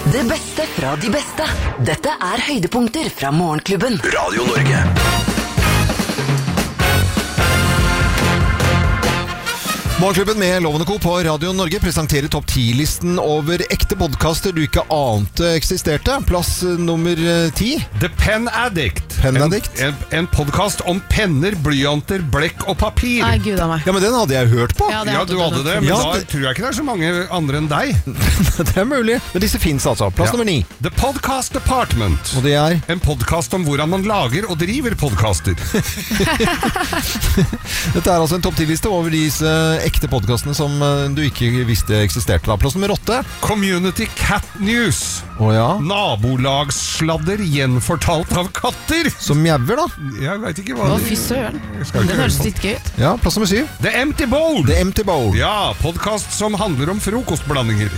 Det beste fra de beste. Dette høydepunkter fra Morgenklubben. Radio Norge. Morgenklubben med Loven & Co. på Radio Norge presenterer topp 10-listen over ekte podcaster du ikke ante eksisterte. Plass nummer 10. The Pen Addict. Pen Addict. En podcast om penner, blyanter, blekk og papir. Nei, Gud av meg. Ja, men den hadde jeg hørt på. Ja, Ja, du hadde det, men Ja, da tror jeg ikke det er så mange andre enn deg. Det er mulig. Men disse finnes altså. Plass nummer 9. The Podcast Department. Og det er En podcast om hvordan man lager og driver podcaster. Dette er altså en topp 10-liste over disse ekte podcastene som du ikke visste eksisterte. Da. Plass nummer 8. Community Cat News. Ja. Nabolagssladder gjenfortalt av katter. Som mjauer, da. Jeg vet ikke hva Å, fy søren. skal ikke Den høre høres på. litt gøy ut. Ja, plass nummer 7. The Empty Bowl. The Empty Bowl. Ja, podcast som handler om frokostblandinger.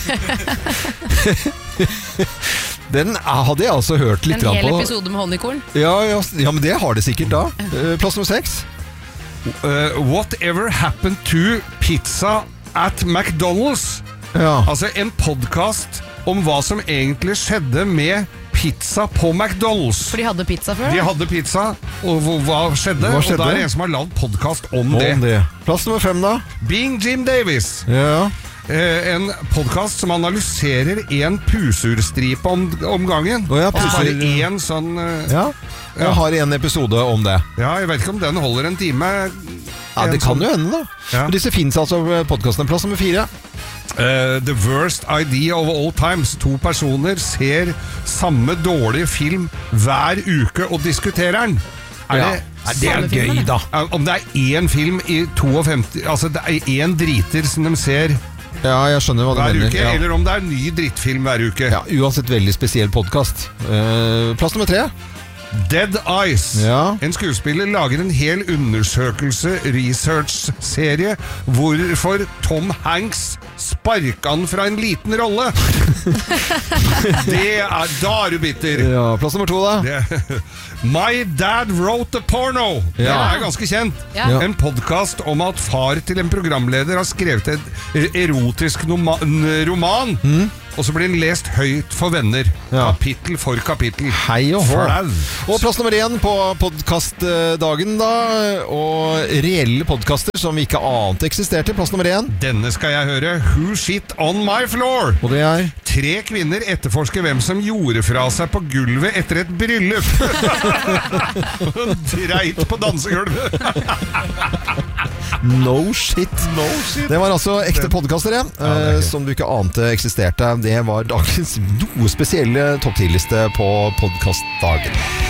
Den hadde jeg altså hørt litt En hel på. episode med honningkorn. Ja, men det har det sikkert da. Plass nummer 6. Whatever happened to pizza at McDonald's? Ja. Altså en podcast om hva som egentlig skjedde med pizza på McDonald's. For de hadde pizza før. De hadde pizza, og hva skjedde? Hva skjedde? Og det er en som har lagd podcast om det. Om det. Plass nummer 5 da. Being Jim Davis. Ja. En podcast som analyserer en pusurstripe om gangen. Å ja, Altså bare pusur- en sånn Ja. Jeg har en episode om det. Ja, jeg vet ikke om den holder en time. Ja, det kan jo hende da. Ja. Men disse finnes altså på podcasten. Plass nummer 4. The Worst Idea of All Times. 2 personer ser samme dårlige film hver uke og diskuterer den. Ja. Det er Samme gøy filmen, da. Om det er én film i 52, altså det er én driter som de ser Ja, jeg skjønner hva du hver mener. uke, Ja. eller om det er en ny drittfilm hver uke. Ja, uansett veldig spesiell podcast. Plass nummer 3. Dead Eyes. Ja. En skuespiller lager en hel undersøkelse, research-serie, hvorfor Tom Hanks sparket han fra en liten rolle. Da er du bitter. Ja, plass nummer 2 da. My Dad Wrote a Porno. Det Ja. er ganske kjent. Ja. En podcast om at far til en programleder har skrevet en erotisk roman, og så blir den lest høyt for venner. Ja. Kapittel for kapittel. Hei og hå. Flau. Og plass nummer 1 på podcastdagen da. Og reelle podcaster som vi ikke ante eksisterte. Plass nummer 1. Denne skal jeg høre. Who Shit On My Floor? Og det er 3 kvinner etterforsker hvem som gjorde fra seg på gulvet etter et bryllup. Dreit på dansegulvet. No shit. Det var altså ekte podcaster, det er gøy. som du ikke ante eksisterte. Det var dagens noe spesielle topp 10-liste på podcastdagen.